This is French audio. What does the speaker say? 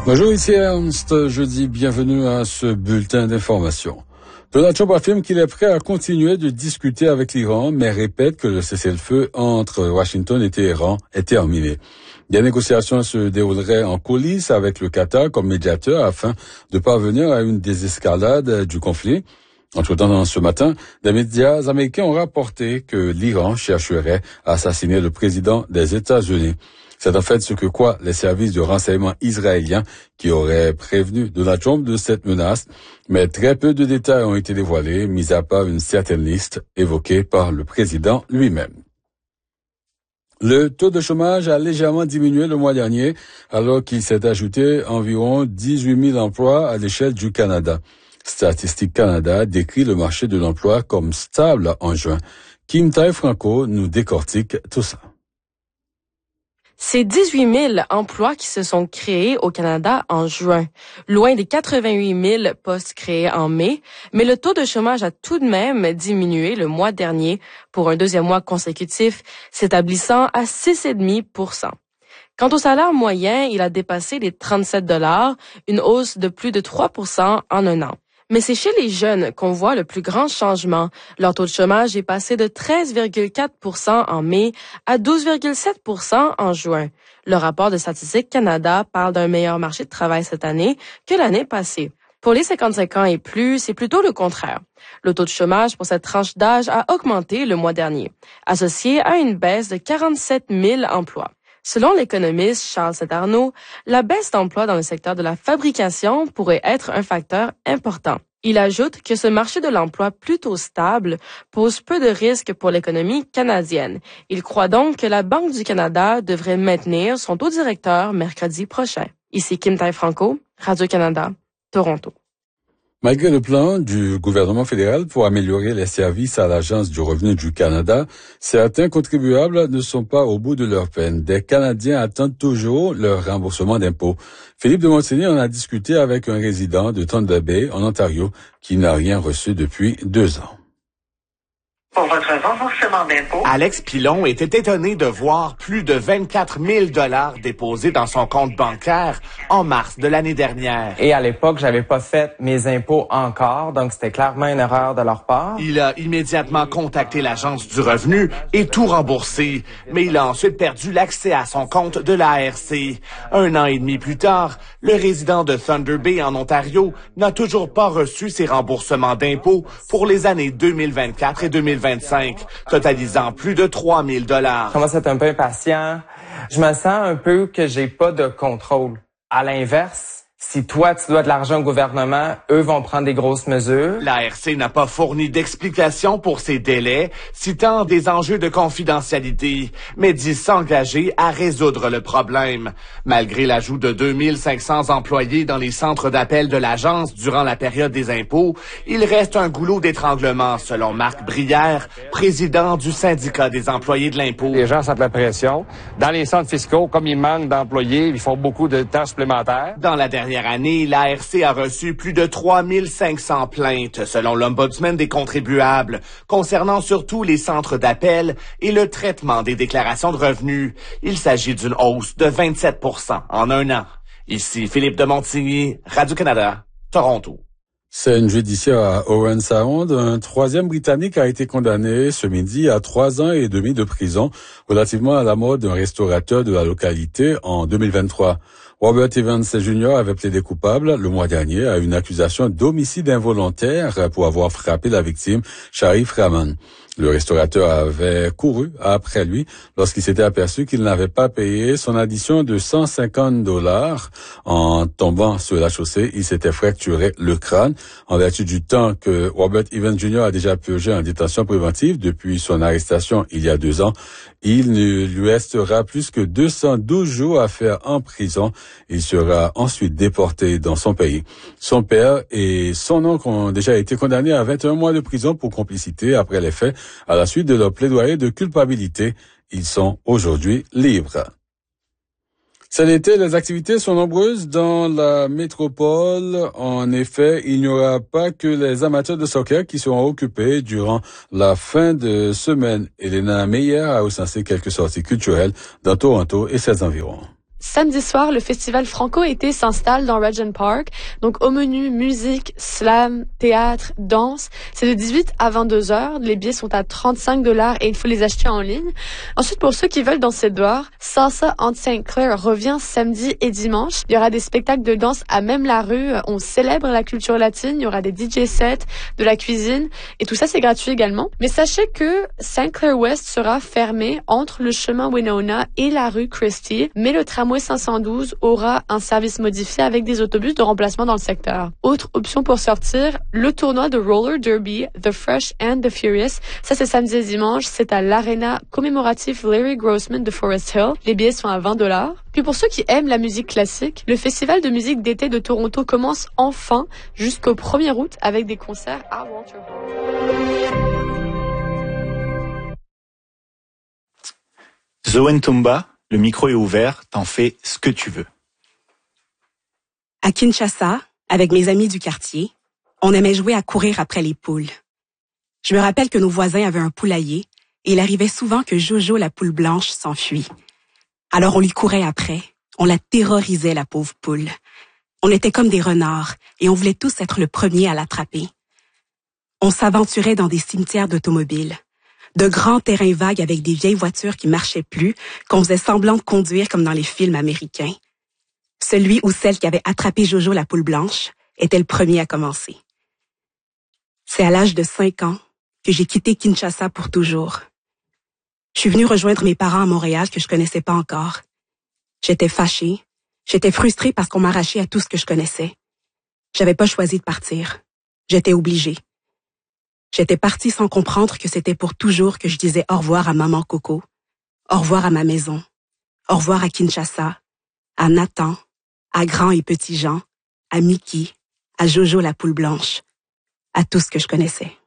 Bonjour, ici Ernst. Je dis bienvenue à ce bulletin d'information. Donald Trump affirme qu'il est prêt à continuer de discuter avec l'Iran, mais répète que le cessez-le-feu entre Washington et Téhéran est terminé. Des négociations se dérouleraient en coulisses avec le Qatar comme médiateur afin de parvenir à une désescalade du conflit. Entre-temps, ce matin, des médias américains ont rapporté que l'Iran chercherait à assassiner le président des États-Unis. C'est en fait ce que croient les services de renseignement israéliens qui auraient prévenu Donald Trump de cette menace, mais très peu de détails ont été dévoilés, mis à part une certaine liste évoquée par le président lui-même. Le taux de chômage a légèrement diminué le mois dernier, alors qu'il s'est ajouté environ 18 000 emplois à l'échelle du Canada. Statistique Canada décrit le marché de l'emploi comme stable en juin. Kim Tai-Franco nous décortique tout ça. C'est 18 000 emplois qui se sont créés au Canada en juin, loin des 88 000 postes créés en mai, mais le taux de chômage a tout de même diminué le mois dernier pour un deuxième mois consécutif, s'établissant à 6,5 %. Quant au salaire moyen, il a dépassé les 37 $, une hausse de plus de 3 % en un an. Mais c'est chez les jeunes qu'on voit le plus grand changement. Leur taux de chômage est passé de 13,4 % en mai à 12,7 % en juin. Le rapport de Statistique Canada parle d'un meilleur marché de travail cette année que l'année passée. Pour les 55 ans et plus, c'est plutôt le contraire. Le taux de chômage pour cette tranche d'âge a augmenté le mois dernier, associé à une baisse de 47 000 emplois. Selon l'économiste Charles Saint-Arnaud, la baisse d'emplois dans le secteur de la fabrication pourrait être un facteur important. Il ajoute que ce marché de l'emploi plutôt stable pose peu de risques pour l'économie canadienne. Il croit donc que la Banque du Canada devrait maintenir son taux directeur mercredi prochain. Ici Kim Tai-Franco, Radio-Canada, Toronto. Malgré le plan du gouvernement fédéral pour améliorer les services à l'Agence du revenu du Canada, certains contribuables ne sont pas au bout de leur peine. Des Canadiens attendent toujours leur remboursement d'impôts. Philippe de Montigny en a discuté avec un résident de Thunder Bay, en Ontario, qui n'a rien reçu depuis 2 ans. Pour votre remboursement d'impôt, Alex Pilon était étonné de voir plus de 24 000 $ déposés dans son compte bancaire en mars de l'année dernière. Et à l'époque, j'avais pas fait mes impôts encore, donc c'était clairement une erreur de leur part. Il a immédiatement contacté l'Agence du revenu et tout remboursé, mais il a ensuite perdu l'accès à son compte de l'ARC. 1 an et demi plus tard, le résident de Thunder Bay en Ontario n'a toujours pas reçu ses remboursements d'impôts pour les années 2024 et 2025, totalisant plus de 3 000 $. Je commence à être un peu impatient. Je me sens un peu que j'ai pas de contrôle. À l'inverse, si toi, tu dois de l'argent au gouvernement, eux vont prendre des grosses mesures. L'ARC n'a pas fourni d'explication pour ces délais, citant des enjeux de confidentialité, mais dit s'engager à résoudre le problème. Malgré l'ajout de 2500 employés dans les centres d'appel de l'agence durant la période des impôts, il reste un goulot d'étranglement, selon Marc Brière, président du syndicat des employés de l'impôt. Les gens sentent la pression. Dans les centres fiscaux, comme ils manquent d'employés, ils font beaucoup de tâches supplémentaires. Dans la dernière année, l'ARC a reçu plus de 3500 plaintes, selon l'Ombudsman des contribuables, concernant surtout les centres d'appel et le traitement des déclarations de revenus. Il s'agit d'une hausse de 27 % en un an. Ici Philippe de Montigny, Radio-Canada, Toronto. Scène judiciaire à Owen Sound, un 3e Britannique a été condamné ce midi à 3 ans et demi de prison relativement à la mort d'un restaurateur de la localité en 2023. Robert Evans Jr. avait plaidé coupable le mois dernier à une accusation d'homicide involontaire pour avoir frappé la victime, Sharif Rahman. Le restaurateur avait couru après lui lorsqu'il s'était aperçu qu'il n'avait pas payé son addition de 150 $. En tombant sur la chaussée, il s'était fracturé le crâne. En vertu du temps que Robert Evans Jr. a déjà purgé en détention préventive depuis son arrestation il y a 2 ans, il ne lui restera plus que 212 jours à faire en prison. Il sera ensuite déporté dans son pays. Son père et son oncle ont déjà été condamnés à 21 mois de prison pour complicité après les faits. À la suite de leur plaidoyer de culpabilité, ils sont aujourd'hui libres. Cet été, les activités sont nombreuses dans la métropole. En effet, il n'y aura pas que les amateurs de soccer qui seront occupés durant la fin de semaine. Elena Meyer a recensé quelques sorties culturelles dans Toronto et ses environs. Samedi soir, le festival Franco-été s'installe dans Regent Park. Donc, au menu, musique, slam, théâtre, danse. C'est de 18 à 22 heures. Les billets sont à $35 et il faut les acheter en ligne. Ensuite, pour ceux qui veulent danser dehors, Salsa on St. Clair revient samedi et dimanche. Il y aura des spectacles de danse à même la rue. On célèbre la culture latine. Il y aura des DJ sets, de la cuisine et tout ça, c'est gratuit également. Mais sachez que St. Clair West sera fermé entre le chemin Winona et la rue Christie. Mais le tramway 512 aura un service modifié avec des autobus de remplacement dans le secteur. Autre option pour sortir, le tournoi de roller derby, The Fresh and the Furious. Ça, c'est samedi et dimanche. C'est à l'Arena commémoratif Larry Grossman de Forest Hill. Les billets sont à $20. Puis pour ceux qui aiment la musique classique, le festival de musique d'été de Toronto commence enfin jusqu'au 1er août avec des concerts à Walter Hall. Zoé Tumba, le micro est ouvert, t'en fais ce que tu veux. À Kinshasa, avec mes amis du quartier, on aimait jouer à courir après les poules. Je me rappelle que nos voisins avaient un poulailler et il arrivait souvent que Jojo, la poule blanche, s'enfuit. Alors on lui courait après, on la terrorisait, la pauvre poule. On était comme des renards et on voulait tous être le premier à l'attraper. On s'aventurait dans des cimetières d'automobiles, de grands terrains vagues avec des vieilles voitures qui marchaient plus, qu'on faisait semblant de conduire comme dans les films américains. Celui ou celle qui avait attrapé Jojo la poule blanche était le premier à commencer. C'est à l'âge de 5 ans que j'ai quitté Kinshasa pour toujours. Je suis venue rejoindre mes parents à Montréal que je connaissais pas encore. J'étais fâchée, j'étais frustrée parce qu'on m'arrachait à tout ce que je connaissais. J'avais pas choisi de partir. J'étais obligée. J'étais partie sans comprendre que c'était pour toujours que je disais au revoir à maman Coco, au revoir à ma maison, au revoir à Kinshasa, à Nathan, à Grand et Petit Jean, à Mickey, à Jojo la poule blanche, à tout ce que je connaissais.